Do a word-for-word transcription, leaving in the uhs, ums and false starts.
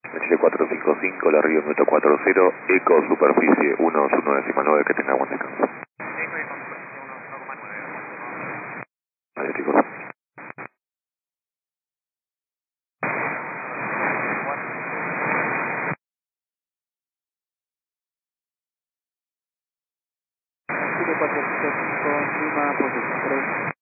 Chile cuatro cinco cinco, la Río Nueto cuatro cero, Eco superficie uno uno decimal nueve, que tenga buen descanso. Eco, eco, superficie uno coma nueve. Vale, chicos. Chile cuatro cinco cinco, Lima, posición tres.